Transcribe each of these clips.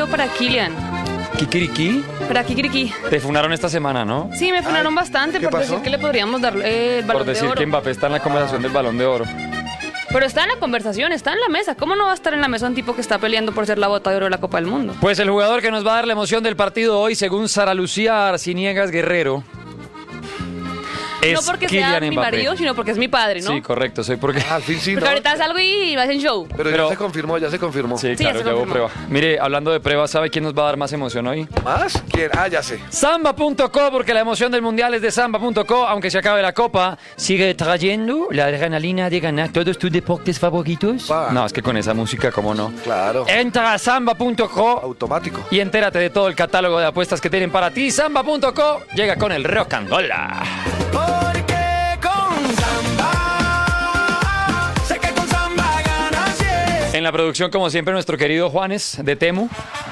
partido para Kylian. ¿Kikiriki? Para Kikiriki. Te funaron esta semana, ¿no? Sí, me funaron bastante ¿qué por pasó? decir que le podríamos dar el Por balón de decir oro. que Mbappé está en la conversación del Balón de Oro. Pero está en la conversación, está en la mesa. ¿Cómo no va a estar en la mesa un tipo que está peleando por ser la bota de oro de la Copa del Mundo? Pues el jugador que nos va a dar la emoción del partido hoy, según Sara Lucía Arciniegas Guerrero, es No porque Kylian sea mi Mbappé. marido, sino porque es mi padre, ¿no? Sí, correcto, soy porque... Al fin sí, Porque ¿no? ahorita salgo y me hacen show. Pero Pero- ya se confirmó, ya se confirmó. Sí, Sí, claro, ya se ya hubo confirmó. prueba. Mire, hablando de pruebas, ¿sabe quién nos va a dar más emoción hoy? ¿Más? ¿Quién? Ah, ya sé. Samba.co, porque la emoción del Mundial es de Samba.co, aunque se acabe la Copa, sigue trayendo la adrenalina de ganar todos tus deportes favoritos. Pa. No, es que con esa música, ¿cómo no? Claro. Entra a Samba.co Automático. y entérate de todo el catálogo de apuestas que tienen para ti. Samba.co llega con el rock and roll. Porque con Samba, sé que con Samba ganas, yes. En la producción, como siempre, nuestro querido Juanes de Temu.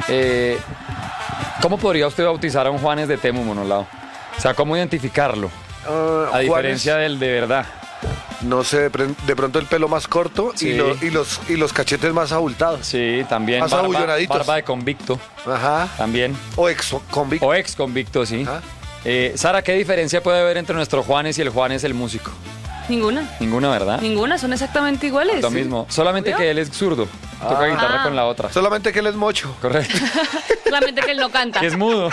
¿Cómo podría usted bautizar a un Juanes de Temu, Monolao? O sea, ¿cómo identificarlo? A Juanes, diferencia del de verdad. no sé, de pronto el pelo más corto Sí. y los cachetes más abultados. Sí, también. Más Barba, abullonaditos. barba de convicto, Ajá. también. O ex convicto. O ex convicto, sí. Ajá. Sara, ¿qué diferencia puede haber entre nuestro Juanes y el Juanes el músico? Ninguna. Ninguna, ¿verdad? Ninguna, son exactamente iguales. Lo mismo. Solamente ¿Obvio? que él es zurdo. Toca guitarra Ah. con la otra. Solamente que él es mocho. Correcto. Solamente que él no canta. Que es mudo.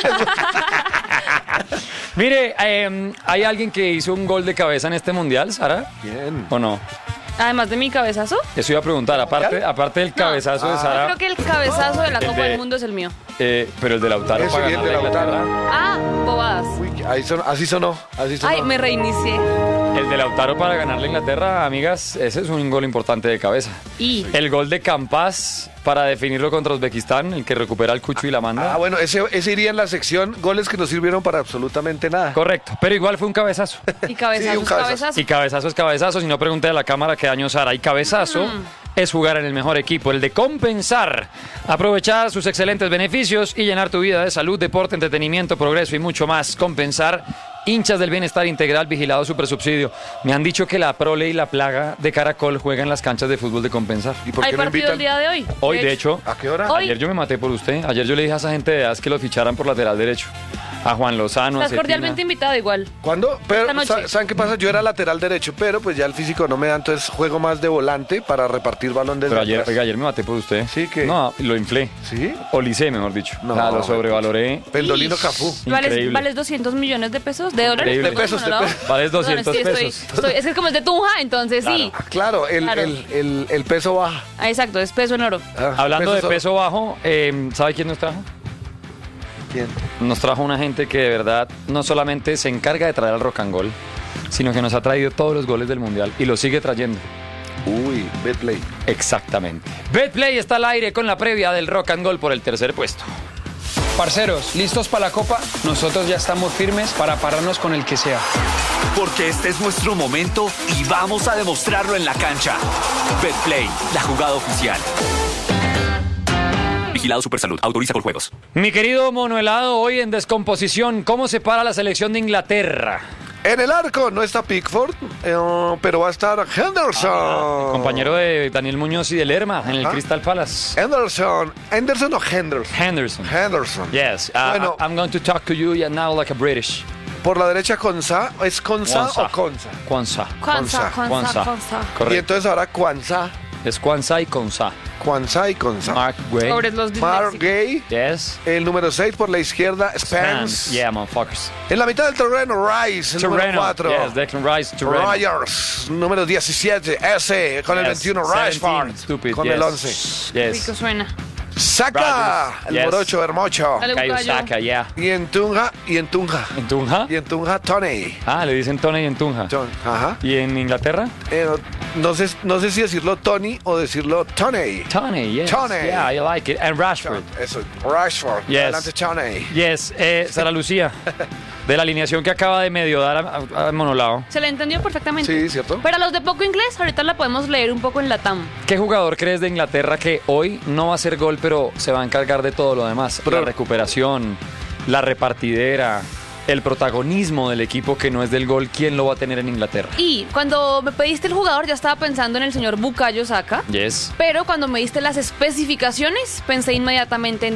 Mire, ¿hay alguien que hizo un gol de cabeza en este mundial, Sara? Bien. ¿O no? Además de mi cabezazo. Eso iba a preguntar. Aparte del cabezazo de Yo Sara, creo que el cabezazo de la El Copa de- del Mundo es el mío. pero el de Lautaro Ese para y el ganarle de a Inglaterra. Lautaro. Ah, bobadas. Uy, así sonó. Así sonó. Ay, me reinicié. El de Lautaro para ganarle a Inglaterra, amigas, ese es un gol importante de cabeza. Y El gol de Campas para definirlo contra Uzbekistán, el que recupera el Cucho y la manda. Ah, bueno, ese iría en la sección goles que no sirvieron para absolutamente nada. Correcto, pero igual fue un cabezazo. cabezazo, Sí, un es cabezazo. cabezazo. Y cabezazo es cabezazo, si no pregunté a la cámara qué año Sara. Y cabezazo es jugar en el mejor equipo, el de compensar, aprovechar sus excelentes beneficios y llenar tu vida de salud, deporte, entretenimiento, progreso y mucho más. Compensar, hinchas del bienestar integral, vigilado supersubsidio. Me han dicho que la prole y la plaga de Caracol juegan en las canchas de fútbol de compensar. ¿Y por Hay qué no partido el invitan? día de hoy. Hoy, de hecho, ¿A qué hora? Hoy. ayer yo me maté por usted. Ayer yo le dije a esa gente de AS que lo ficharan por lateral derecho. A Juan Lozano, a Estás Cetina. cordialmente invitado igual. ¿Cuándo? Pero, Esta noche. ¿saben qué pasa? Yo era lateral derecho, pero pues ya el físico no me da, entonces juego más de volante para repartir balón desde Pero ayer, atrás. oiga, ayer me maté por usted. Sí, ¿qué? No, lo inflé. ¿Sí? O licé, mejor dicho. No, Nada, lo sobrevaloré. Pendolino Cafú. Increíble. ¿Vales 200 millones de pesos? ¿De dólares? Increíble. Perdón, De pesos, de Manolao. pesos. Vales 200 Sí, pesos. es que como es de Tunja, entonces sí. Ah, claro, Claro. el peso baja. Ah, exacto, es peso en oro. Ah, Hablando de solo. peso bajo, ¿sabe quién nos trajo? ¿Quién? Nos trajo una gente que de verdad no solamente se encarga de traer al rock and roll, sino que nos ha traído todos los goles del mundial y lo sigue trayendo. Uy, Betplay. Exactamente. Betplay está al aire con la previa del rock and roll por el tercer puesto. Parceros, ¿listos para la copa? Nosotros ya estamos firmes para pararnos con el que sea. Porque este es nuestro momento y vamos a demostrarlo en la cancha. Betplay, la jugada oficial. Vigilado Supersalud. Autoriza con juegos. Mi querido Mono Helado, hoy en descomposición, ¿cómo se para la selección de Inglaterra? En el arco no está Pickford, pero va a estar Henderson. Compañero de Daniel Muñoz y de Lerma en el Ajá. Crystal Palace. ¿Henderson o Henderson? Henderson. Henderson. Yes, Bueno. I'm going to talk to you now like a British. Por la derecha Konsa, ¿es Konsa Kwanzaa. o Konsa? Kwanzaa. Kwanzaa, Kwanzaa. Kwanzaa, Kwanzaa. Y Correcto. entonces ahora Kwanzaa, Es Kwanzaa y Kwanzaa. Kwanzaa y Konsa. Mark Gray. Pobres los Mark disléxicos. Gay, Yes. el número 6 por la izquierda, Spence. Yeah, motherfuckers. En la mitad del terreno, Rice, el número Terreno. 4. Yes, Declan Rice, Terreno. Ryers, número 17, ese, con el Yes, 21, 17, Rashford, stupid, con yes. el 11. Rico Yes. suena. Saka, Rogers, el yes. morocho, Hermocho. Dale, Kayo Bucayo. Saka, yeah. Y en Tunja, ¿En Tunja? Tony. Ah, le dicen Tony en Tunja. Ajá. ¿Y en Inglaterra? No sé si decirlo Tony o decirlo Tony. Tony, yes. Tony. Yeah, I like it. And Rashford. Eso, Rashford. Yes. Adelante, Tony. Yes, Sara Lucía, de la alineación que acaba de medio dar a Monolao, Se le entendió perfectamente. Sí, ¿cierto? Pero a los de poco inglés, ahorita la podemos leer un poco en la TAM. ¿qué jugador crees de Inglaterra que hoy no va a hacer gol, pero se va a encargar de todo lo demás? Pero- la recuperación, la repartidera, el protagonismo del equipo que no es del gol, ¿quién lo va a tener en Inglaterra? Y cuando me pediste el jugador, ya estaba pensando en el señor Bukayo Saka. Yes. Pero cuando me diste las especificaciones, pensé inmediatamente en